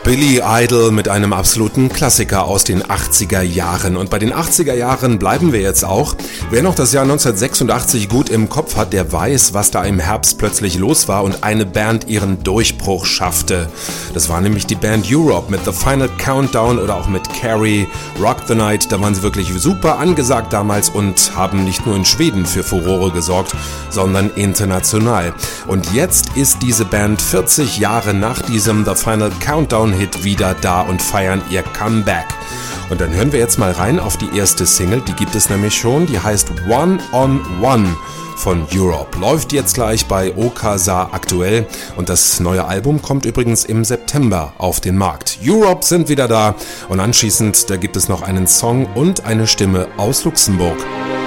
Billy Idol mit einem absoluten Klassiker aus den 80er Jahren. Und bei den 80er Jahren bleiben wir jetzt auch. Wer noch das Jahr 1986 gut im Kopf hat, der weiß, was da im Herbst plötzlich los war und eine Band ihren Durchbruch schaffte. Das war nämlich die Band Europe mit The Final Countdown oder auch mit Carrie, Rock the Night. Da waren sie wirklich super angesagt damals und haben nicht nur in Schweden für Furore gesorgt, sondern international. Und jetzt ist diese Band 40 Jahre nach diesem The Final Countdown Hit wieder da und feiern ihr Comeback. Und dann hören wir jetzt mal rein auf die erste Single, die gibt es nämlich schon, die heißt One on One von Europe. Läuft jetzt gleich bei Okasa aktuell und das neue Album kommt übrigens im September auf den Markt. Europe sind wieder da und anschließend, da gibt es noch einen Song und eine Stimme aus Luxemburg.